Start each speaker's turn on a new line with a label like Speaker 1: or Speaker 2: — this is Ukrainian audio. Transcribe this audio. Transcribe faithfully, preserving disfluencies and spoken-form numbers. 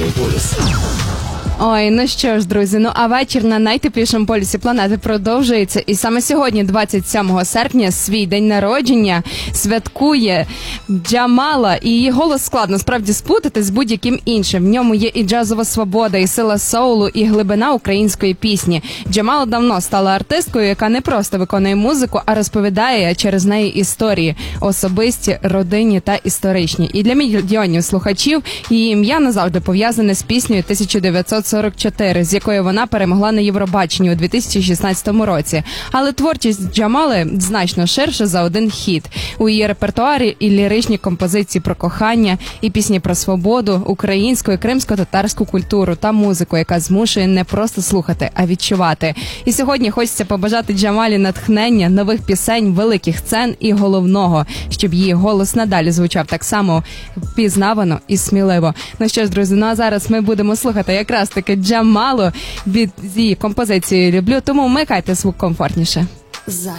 Speaker 1: полюс.
Speaker 2: Ой, ну що ж, друзі, ну а вечір на найтеплішому полюсі планети продовжується. І саме сьогодні, двадцять сьомого серпня, свій день народження святкує Джамала. І її голос складно справді спутати з будь-яким іншим. В ньому є і джазова свобода, і сила соулу, і глибина української пісні. Джамала давно стала артисткою, яка не просто виконує музику, а розповідає через неї історії. Особисті, родинні та історичні. І для мільйонів слухачів її ім'я назавжди пов'язане з піснею тисяча дев'ятсот сорок чотири, з якою вона перемогла на Євробаченні у дві тисячі шістнадцятому році. Але творчість Джамали значно ширша за один хіт. У її репертуарі і ліричні композиції про кохання, і пісні про свободу, українську і кримсько-татарську культуру та музику, яка змушує не просто слухати, а відчувати. І сьогодні хочеться побажати Джамалі натхнення, нових пісень, великих сцен і головного, щоб її голос надалі звучав так само впізнавано і сміливо. Ну що ж, друзі, ну а зараз ми будемо слухати якраз таки Джамалу від її композиції «Люблю», тому вмикайте звук комфортніше.
Speaker 3: За